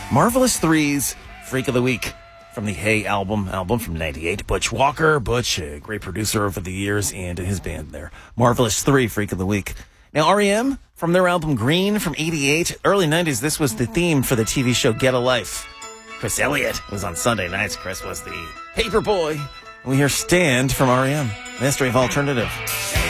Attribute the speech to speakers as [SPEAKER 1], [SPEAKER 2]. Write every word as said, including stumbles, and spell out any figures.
[SPEAKER 1] Marvelous Three's Freak of the Week from the Hey album, album from ninety-eight. Butch Walker, Butch, a great producer over the years, and his band there. Marvelous Three, Freak of the Week. Now, R E M, from their album Green from eighty-eight, early nineties, this was the theme for the T V show Get a Life. Chris Elliott was on Sunday nights. Chris was the paper boy. We hear Stand from R E M, Mystery of Alternative.